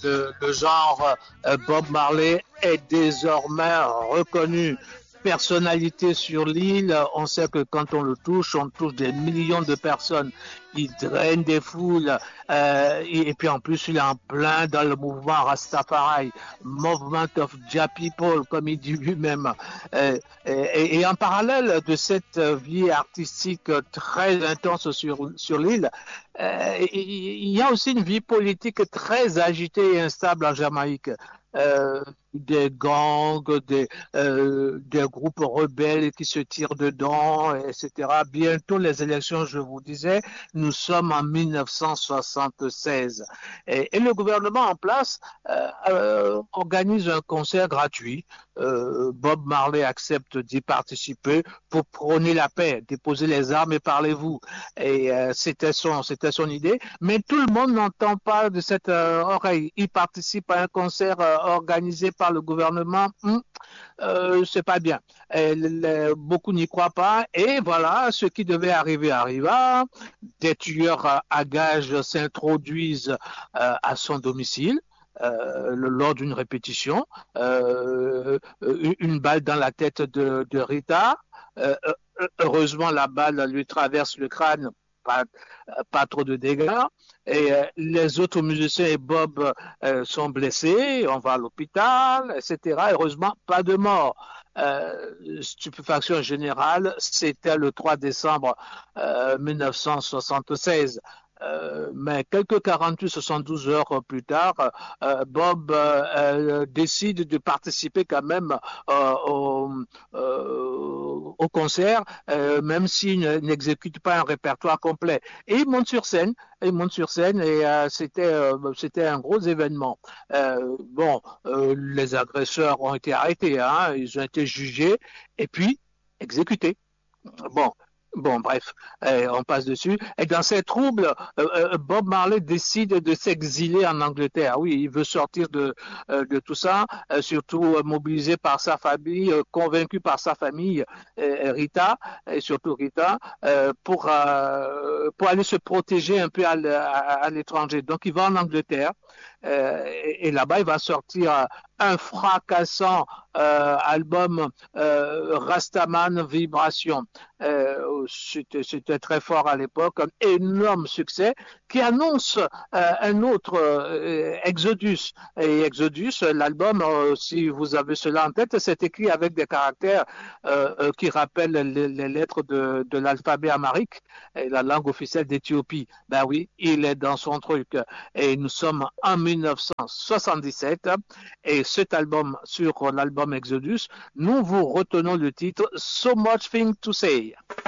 le genre Bob Marley est désormais reconnu personnalité sur l'île. On sait que quand on touche des millions de personnes. Il draine des foules. Et puis en plus, il est en plein dans le mouvement Rastafari, Movement of Jah People, comme il dit lui-même. Et en parallèle de cette vie artistique très intense sur l'île, il y a aussi une vie politique très agitée et instable en Jamaïque. Des gangs, des groupes rebelles qui se tirent dedans, etc. Bientôt les élections, je vous disais, nous sommes en 1976. Et le gouvernement en place organise un concert gratuit. Bob Marley accepte d'y participer pour prôner la paix, déposer les armes et parlez-vous. Et c'était son idée. Mais tout le monde n'entend pas de cette oreille. Il participe à un concert organisé par le gouvernement. C'est pas bien. Beaucoup n'y croient pas. Et voilà, ce qui devait arriver arriva. Des tueurs à gages s'introduisent à son domicile. Lors d'une répétition, une balle dans la tête de Rita. Heureusement, la balle lui traverse le crâne, pas trop de dégâts. Et les autres musiciens et Bob sont blessés, on va à l'hôpital, etc. Heureusement, pas de mort. Stupéfaction générale, c'était le 3 décembre 1976. Mais quelques 48-72 heures plus tard, Bob décide de participer quand même au concert, même s'il n'exécute pas un répertoire complet. Et il monte sur scène, et c'était un gros événement. Les agresseurs ont été arrêtés, hein, ils ont été jugés et puis exécutés. Bon, bref, on passe dessus. Et dans ces troubles, Bob Marley décide de s'exiler en Angleterre. Oui, il veut sortir de tout ça, surtout mobilisé par sa famille, convaincu par sa famille, Rita, et surtout Rita, pour aller se protéger un peu à l'étranger. Donc, il va en Angleterre. Et là-bas, il va sortir un fracassant album Rastaman Vibration. C'était très fort à l'époque, un énorme succès qui annonce un autre Exodus. Et Exodus, l'album, si vous avez cela en tête, c'est écrit avec des caractères qui rappellent les lettres de l'alphabet amharique, et la langue officielle d'Éthiopie. Ben oui, il est dans son truc. Et nous sommes en 1977 et cet album, sur l'album Exodus, nous vous retenons le titre So Much Thing to Say.